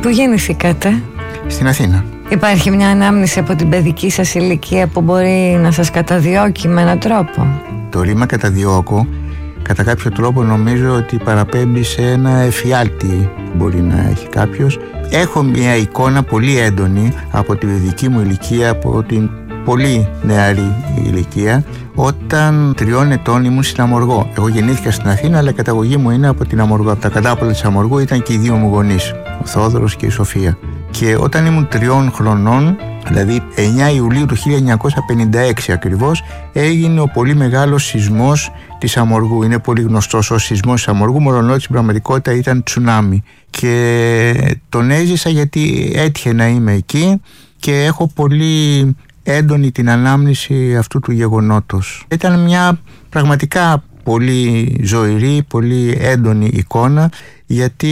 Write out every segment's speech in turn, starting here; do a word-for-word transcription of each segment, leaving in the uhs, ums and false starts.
Πού γεννηθήκατε? Στην Αθήνα. Υπάρχει μια ανάμνηση από την παιδική σας ηλικία που μπορεί να σας καταδιώκει με έναν τρόπο? Το ρήμα καταδιώκω, κατά κάποιο τρόπο νομίζω ότι παραπέμπει σε ένα εφιάλτη που μπορεί να έχει κάποιος. Έχω μια εικόνα πολύ έντονη από τη δική μου ηλικία, από την πολύ νεαρή ηλικία, όταν τριών ετών ήμουν στην Αμοργό. Εγώ γεννήθηκα στην Αθήνα, αλλά η καταγωγή μου είναι από την Αμοργό. Από τα κατάπολα της Αμοργού ήταν και οι δύο μου γονείς, ο Θόδωρος και η Σοφία. Και όταν ήμουν τριών χρονών, δηλαδή εννέα Ιουλίου του χίλια εννιακόσια πενήντα έξι ακριβώς, έγινε ο πολύ μεγάλος σεισμός της Αμοργού. Είναι πολύ γνωστός ως σεισμός της Αμοργού, μόλον ότι στην πραγματικότητα ήταν τσουνάμι. Και τον έζησα γιατί έτυχε να είμαι εκεί και έχω πολύ έντονη την ανάμνηση αυτού του γεγονότος. Ήταν μια πραγματικά πολύ ζωηρή, πολύ έντονη εικόνα, γιατί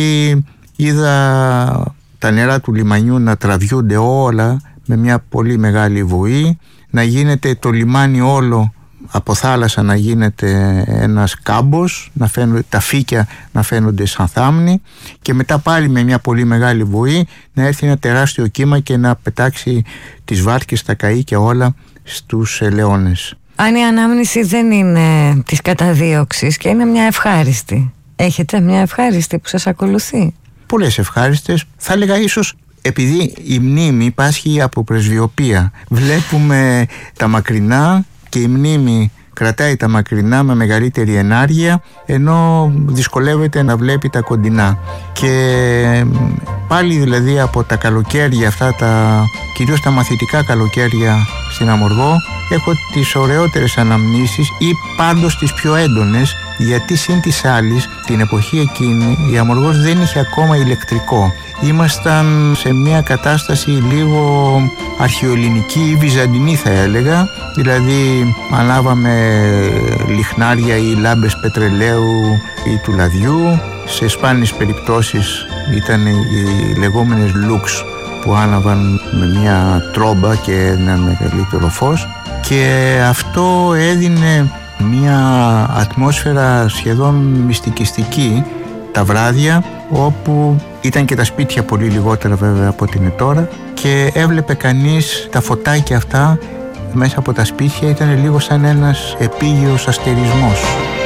είδα τα νερά του λιμανιού να τραβιούνται όλα με μια πολύ μεγάλη βοή, να γίνεται το λιμάνι όλο από θάλασσα να γίνεται ένας κάμπος, να φαίνονται, τα φύκια να φαίνονται σαν θάμνη, και μετά πάλι με μια πολύ μεγάλη βοή να έρθει ένα τεράστιο κύμα και να πετάξει τις βάρκες, τα καΐκια όλα στους ελαιώνες. Αν η ανάμνηση δεν είναι της καταδίωξης και είναι μια ευχάριστη, έχετε μια ευχάριστη που σας ακολουθεί? Πολλές ευχάριστες, θα έλεγα ίσως επειδή η μνήμη πάσχει από πρεσβειοπία. Βλέπουμε τα μακρινά και η μνήμη κρατάει τα μακρινά με μεγαλύτερη ενάργεια, ενώ δυσκολεύεται να βλέπει τα κοντινά. Και πάλι δηλαδή από τα καλοκαίρια αυτά, τα, κυρίως τα μαθητικά καλοκαίρια στην Αμοργό, έχω τις ωραιότερες αναμνήσεις ή πάντως τις πιο έντονες, γιατί συν της άλλης την εποχή εκείνη η Αμοργός δεν είχε ακόμα ηλεκτρικό. Ήμασταν σε μια κατάσταση λίγο αρχαιοελληνική ή βυζαντινή θα έλεγα, δηλαδή ανάβαμε λιχνάρια ή λάμπες πετρελαίου ή του λαδιού. Σε σπάνιες περιπτώσεις ήταν οι λεγόμενες λουξ που άναβαν με μια τρόμπα και ένα μεγαλύτερο φως, και αυτό έδινε μια ατμόσφαιρα σχεδόν μυστικιστική τα βράδια, όπου ήταν και τα σπίτια πολύ λιγότερα βέβαια από ό,τι είναι τώρα, και έβλεπε κανείς τα φωτάκια αυτά μέσα από τα σπίτια, ήταν λίγο σαν ένας επίγειος αστερισμός.